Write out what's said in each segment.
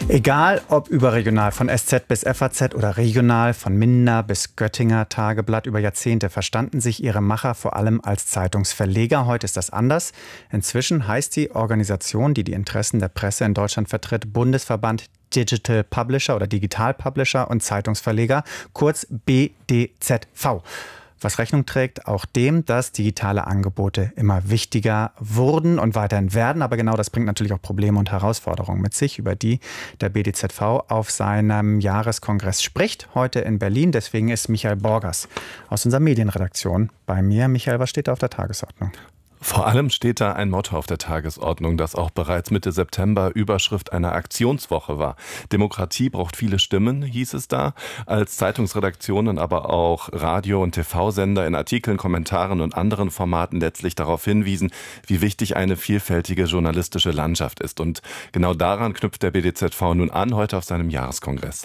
Egal ob überregional von SZ bis FAZ oder regional von Minder bis Göttinger Tageblatt, über Jahrzehnte verstanden sich ihre Macher vor allem als Zeitungsverleger. Heute ist das anders. Inzwischen heißt die Organisation, die die Interessen der Presse in Deutschland vertritt, Bundesverband Digital Publisher oder Digital Publisher und Zeitungsverleger, kurz BDZV. Was Rechnung trägt auch dem, dass digitale Angebote immer wichtiger wurden und weiterhin werden. Aber genau das bringt natürlich auch Probleme und Herausforderungen mit sich, über die der BDZV auf seinem Jahreskongress spricht, heute in Berlin. Deswegen ist Michael Borgers aus unserer Medienredaktion bei mir. Michael, was steht da auf der Tagesordnung? Vor allem steht da ein Motto auf der Tagesordnung, das auch bereits Mitte September Überschrift einer Aktionswoche war. Demokratie braucht viele Stimmen, hieß es da, als Zeitungsredaktionen, aber auch Radio- und TV-Sender in Artikeln, Kommentaren und anderen Formaten letztlich darauf hinwiesen, wie wichtig eine vielfältige journalistische Landschaft ist. Und genau daran knüpft der BDZV nun an, heute auf seinem Jahreskongress.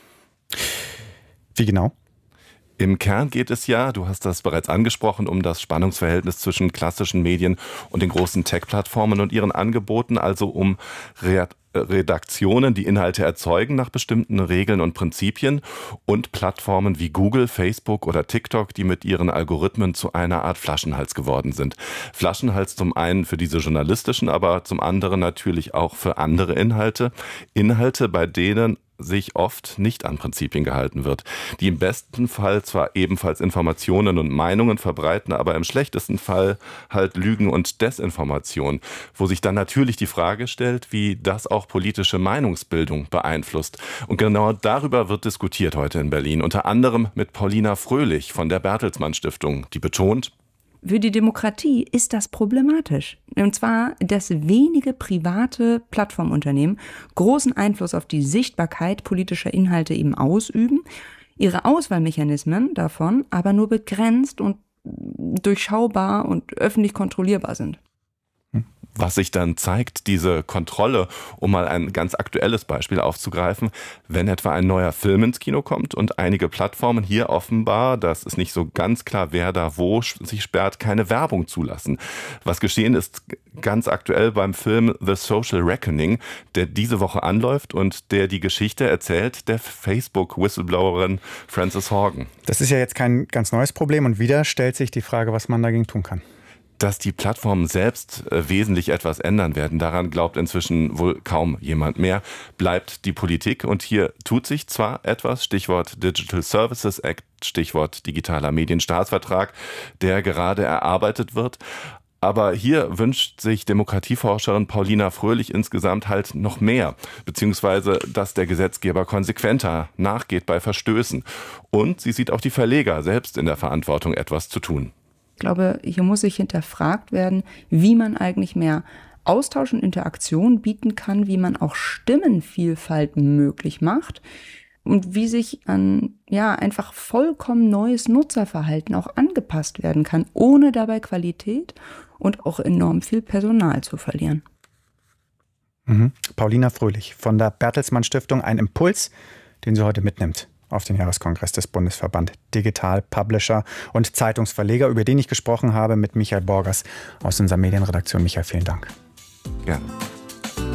Wie genau? Im Kern geht es ja, du hast das bereits angesprochen, um das Spannungsverhältnis zwischen klassischen Medien und den großen Tech-Plattformen und ihren Angeboten, also um Redaktionen, die Inhalte erzeugen nach bestimmten Regeln und Prinzipien, und Plattformen wie Google, Facebook oder TikTok, die mit ihren Algorithmen zu einer Art Flaschenhals geworden sind. Flaschenhals zum einen für diese journalistischen, aber zum anderen natürlich auch für andere Inhalte. Inhalte, bei denen sich oft nicht an Prinzipien gehalten wird, die im besten Fall zwar ebenfalls Informationen und Meinungen verbreiten, aber im schlechtesten Fall halt Lügen und Desinformation, wo sich dann natürlich die Frage stellt, wie das auch politische Meinungsbildung beeinflusst. Und genau darüber wird diskutiert heute in Berlin, unter anderem mit Paulina Fröhlich von der Bertelsmann Stiftung, die betont: Für die Demokratie ist das problematisch. Und zwar, dass wenige private Plattformunternehmen großen Einfluss auf die Sichtbarkeit politischer Inhalte eben ausüben, ihre Auswahlmechanismen davon aber nur begrenzt und durchschaubar und öffentlich kontrollierbar sind. Was sich dann zeigt, diese Kontrolle, um mal ein ganz aktuelles Beispiel aufzugreifen, wenn etwa ein neuer Film ins Kino kommt und einige Plattformen hier offenbar, das ist nicht so ganz klar, wer da wo sich sperrt, keine Werbung zulassen. Was geschehen ist ganz aktuell beim Film The Social Reckoning, der diese Woche anläuft und der die Geschichte erzählt der Facebook-Whistleblowerin Frances Haugen. Das ist ja jetzt kein ganz neues Problem und wieder stellt sich die Frage, was man dagegen tun kann. Dass die Plattformen selbst wesentlich etwas ändern werden, daran glaubt inzwischen wohl kaum jemand mehr, bleibt die Politik. Und hier tut sich zwar etwas, Stichwort Digital Services Act, Stichwort digitaler Medienstaatsvertrag, der gerade erarbeitet wird. Aber hier wünscht sich Demokratieforscherin Paulina Fröhlich insgesamt halt noch mehr, beziehungsweise dass der Gesetzgeber konsequenter nachgeht bei Verstößen. Und sie sieht auch die Verleger selbst in der Verantwortung, etwas zu tun. Ich glaube, hier muss sich hinterfragt werden, wie man eigentlich mehr Austausch und Interaktion bieten kann, wie man auch Stimmenvielfalt möglich macht und wie sich an einfach vollkommen neues Nutzerverhalten auch angepasst werden kann, ohne dabei Qualität und auch enorm viel Personal zu verlieren. Paulina Fröhlich von der Bertelsmann Stiftung, ein Impuls, den sie heute mitnimmt auf den Jahreskongress des Bundesverband Digital Publisher und Zeitungsverleger, über den ich gesprochen habe mit Michael Borgers aus unserer Medienredaktion. Michael, vielen Dank. Gerne.